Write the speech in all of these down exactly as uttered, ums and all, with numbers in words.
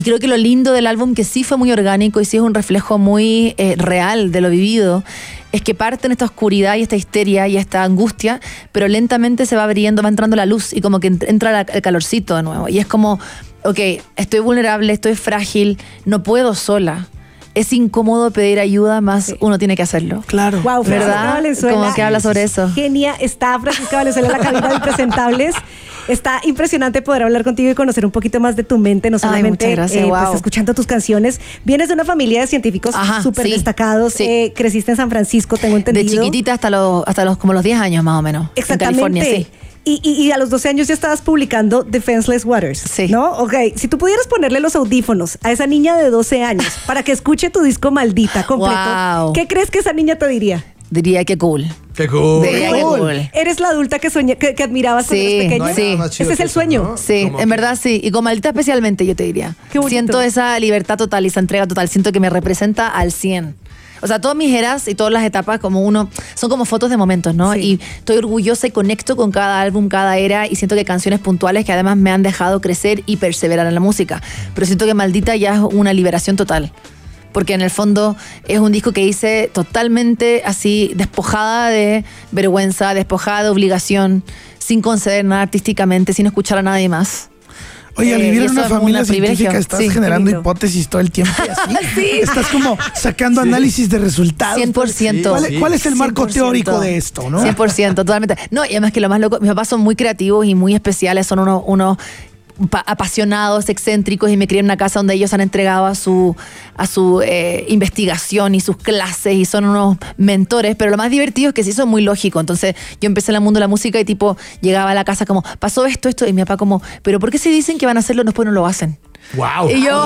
Creo que lo lindo del álbum, que sí fue muy orgánico y sí es un reflejo muy eh, real de lo vivido, es que parte en esta oscuridad y esta histeria y esta angustia, pero lentamente se va abriendo, va entrando la luz y como que entra la, el calorcito de nuevo. Y es como, ok, estoy vulnerable, estoy frágil, no puedo sola. Es incómodo pedir ayuda, más sí. uno tiene que hacerlo. Claro. Wow, ¿verdad? Como que habla sobre eso. Genia, está Francisca Valenzuela en la cabina de Impresentables. Está impresionante poder hablar contigo y conocer un poquito más de tu mente, no solamente Ay, gracias, eh, wow. pues, escuchando tus canciones. Vienes de una familia de científicos súper sí, destacados. Sí. Eh, creciste en San Francisco, tengo entendido. De chiquitita hasta los, hasta los como los diez años más o menos. Exactamente. En California, sí. Y, y, y a los doce años ya estabas publicando Defenseless Waters, sí. ¿no? Ok, si tú pudieras ponerle los audífonos a esa niña de doce años para que escuche tu disco Maldita completo, wow. ¿qué crees que esa niña te diría? Diría que cool. Qué cool. Diría que cool. Eres la adulta que, soñé, que, que admirabas sí, cuando eras pequeña. No sí. Ese es el sueño. ¿No? Sí, Como en que... verdad sí. Y con Maldita especialmente, yo te diría. Qué bonito. Siento esa libertad total y esa entrega total. Siento que me representa al cien. O sea, todas mis eras y todas las etapas como uno, son como fotos de momentos, ¿no? Sí. Y estoy orgullosa y conecto con cada álbum, cada era, y siento que canciones puntuales que además me han dejado crecer y perseverar en la música. Pero siento que Maldita ya es una liberación total. Porque en el fondo es un disco que hice totalmente así, despojada de vergüenza, despojada de obligación, sin conceder nada artísticamente, sin escuchar a nadie más. Oye, al vivir en una familia científica estás sí, generando hipótesis todo el tiempo y así. Sí. Estás como sacando sí. análisis de resultados. cien por ciento. ¿Cuál, ¿Cuál es el marco cien por ciento teórico de esto, no? cien por ciento, totalmente. No, y además que lo más loco, mis papás son muy creativos y muy especiales, son unos... unos apasionados, excéntricos, y me crié en una casa donde ellos han entregado a su, a su eh, investigación y sus clases y son unos mentores, pero lo más divertido es que sí son muy lógicos. Entonces yo empecé en el mundo de la música y tipo llegaba a la casa como, pasó esto, esto, y mi papá como, pero ¿por qué se dicen que van a hacerlo después no lo hacen? Wow. Y yo,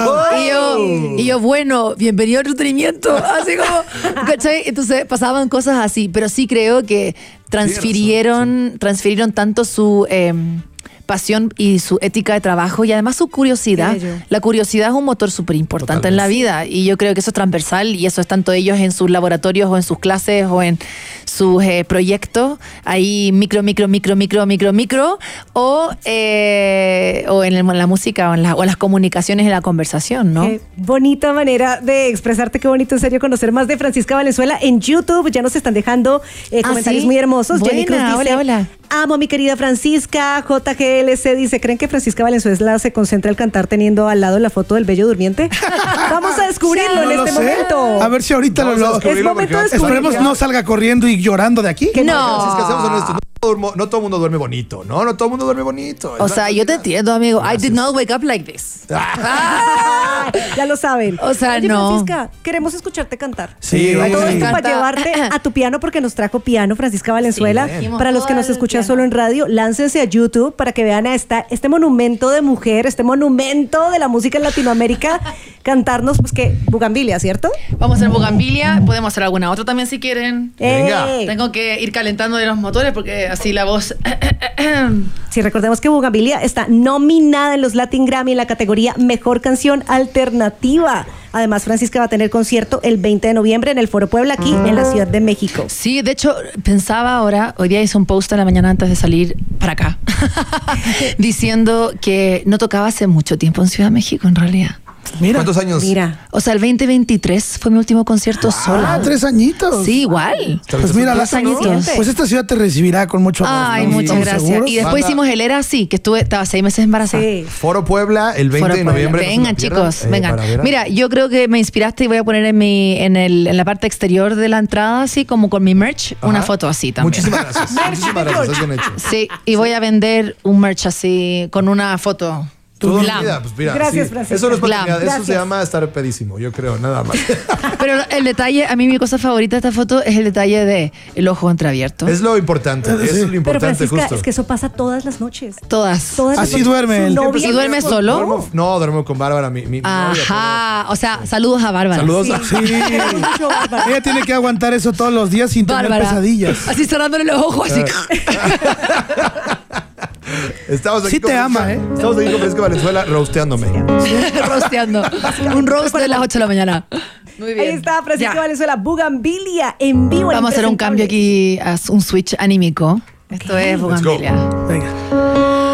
y yo, y yo, bueno, bienvenido al entretenimiento. Así como, ¿cachai? Entonces pasaban cosas así, pero sí creo que transfirieron, sí. transfirieron tanto su... Eh, pasión y su ética de trabajo y además su curiosidad. La curiosidad es un motor súper importante en la vida y yo creo que eso es transversal y eso es tanto ellos en sus laboratorios o en sus clases o en sus eh, proyectos, ahí micro, micro, micro, micro, micro, micro o, eh, o en, el, en la música o en, la, o en las comunicaciones y la conversación, ¿no? Qué bonita manera de expresarte, qué bonito en serio conocer más de Francisca Valenzuela en YouTube. Ya nos están dejando eh, ¿Ah, comentarios sí? muy hermosos. Buena, Jenny Cruz dice, hola, hola. Amo a mi querida Francisca. J G L C dice, ¿creen que Francisca Valenzuela se concentra al cantar teniendo al lado la foto del bello durmiente? Vamos a descubrirlo no en lo este sé. momento. A ver si ahorita lo, lo es momento de descubrirlo. Esperemos no salga corriendo y llorando de aquí. Que no. Francisca, seamos honestos, no, no todo el mundo duerme bonito, ¿no? No todo el mundo duerme bonito. O sea, yo te entiendo, amigo. Gracias. I did not wake up like this. Ah, ya lo saben. O sea, Oye, no. Francisca, queremos escucharte cantar. Sí, Todo vamos esto a para llevarte a tu piano porque nos trajo piano Francisca Valenzuela. Sí, para los que nos escuchan solo en radio, láncense a YouTube para que vean a esta, este monumento de mujer, este monumento de la música en Latinoamérica, cantarnos, pues que Bugambilia, ¿cierto? Vamos a hacer Bugambilia, podemos hacer alguna otra también si quieren. Venga. Tengo que ir calentando de los motores porque así la voz... Sí, recordemos que Bugambilia está nominada en los Latin Grammy en la categoría Mejor Canción Alternativa. Además, Francisca va a tener concierto el veinte de noviembre en el Foro Puebla, aquí en la Ciudad de México. Sí, de hecho, pensaba ahora, hoy día hice un post en la mañana antes de salir para acá, diciendo que no tocaba hace mucho tiempo en Ciudad de México, en realidad. Mira. ¿Cuántos años? Mira. O sea, el veinte veintitrés fue mi último concierto Ah, sola. tres añitos. Sí, igual. Pues mira, Tres la, añitos. pues esta ciudad te recibirá con mucho amor. Ay, ¿no? muchas ¿Estamos gracias. seguros? Y después Banda. hicimos el Era Así, que estuve, estaba seis meses embarazada. Sí. Foro Puebla, el veinte Foro de Puebla. noviembre. no se Vengan, lo pierdan, chicos, eh, vengan. para ver a- Mira, yo creo que me inspiraste y voy a poner en mi, en el, en la parte exterior de la entrada, así como con mi merch, Ajá. una foto así también. Muchísimas gracias. Muchísimas gracias, has bien hecho. Sí, y voy a vender un merch así, con una foto. Todo Glam. vida, pues mira, Gracias, sí. Francisca. Eso no es Glam. paternidad, eso Gracias. se llama estar pedísimo, yo creo, nada más. Pero el detalle, a mí mi cosa favorita de esta foto es el detalle de el ojo entreabierto. Es lo importante, eso es lo Pero importante, Francisca, justo. es que eso pasa todas las noches. Todas. Todas las Así noches. duerme Su él. novia- ¿Y duerme solo? Duermo- no, duermo con Bárbara, mi, mi, mi novia, Ajá, o sea, saludos a Bárbara. Saludos a- Sí. Mucho, Bárbara. Ella tiene que aguantar eso todos los días sin tener Bárbara. pesadillas. Así cerrándole los ojos, así. Estamos aquí Sí con te Francisca- ama, ¿eh? Estamos aquí con Francisca Valenzuela roasteándome. Rosteando. Un roast de las ocho de la mañana. Muy bien. Ahí está Francisca Ya. Valenzuela, Bugambilia en vivo. en Vamos a hacer un cambio Impresentables. aquí, a un switch anímico. Esto es Let's go. Bugambilia. Venga.